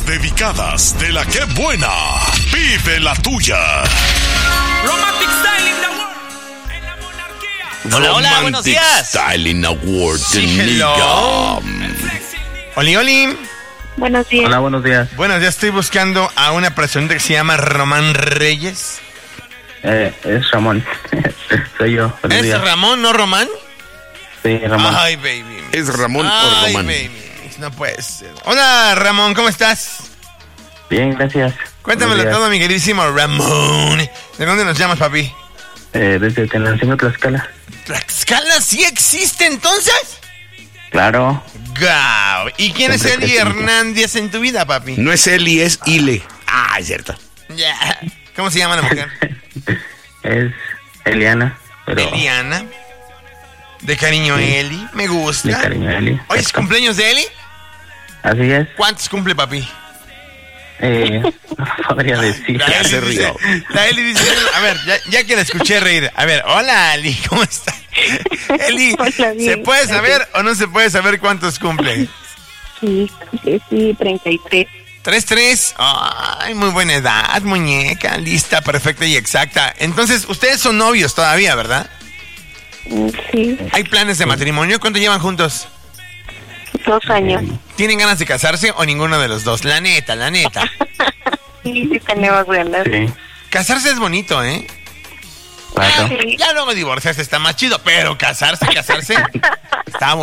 Las dedicadas de la que buena. Vive la tuya. Romantic Styling Award en la monarquía. Hola, hola, buenos días. Styling Award. Sí, hello. Oli, Oli. Buenos días. Hola, buenos días. Bueno, ya estoy buscando a una persona que se llama Román Reyes. Es Ramón. Soy yo. Buenos ¿Es días. Ramón, no Román? Sí, Ramón. Ay, baby. ¿Es Ramón o Ay, Román? baby. No puede ser. Hola, Ramón, ¿cómo estás? Bien, gracias. Cuéntamelo Buenos días. todo, mi queridísimo Ramón. ¿De dónde nos llamas, papi? Desde Tenancingo, Tlaxcala. ¿Tlaxcala sí existe entonces? Claro. ¡Gau! ¿Y quién es Siempre Eli presente. Hernández en tu vida, papi? No es Eli, es Ile. Ah, es cierto. Ya. ¿Cómo se llama la mujer? Es Eliana. Pero Eliana. De cariño, Sí. Eli. Me gusta. de cariño, Eli. ¿Hoy es cumpleaños de Eli? Así es. ¿Cuántos cumple, papi? No podría decir. La Eli se dice, rió. la Eli dice, a ver, ya que la escuché reír. A ver, hola, Eli, ¿cómo está? Eli, Hola, bien. ¿se puede saber o no se puede saber cuántos cumple? Sí, 33. 3-3. Ay, muy buena edad, muñeca. Lista, perfecta y exacta. Entonces, ustedes son novios todavía, ¿verdad? Sí, ¿Hay planes de matrimonio? ¿Cuánto llevan juntos? 2 años. ¿Tienen ganas de casarse o ninguno de los dos? La neta, la neta. Sí, tenemos ganas. Sí, Casarse es bonito, ¿eh? claro. Sí. Ya luego divorciarse está más chido, pero casarse está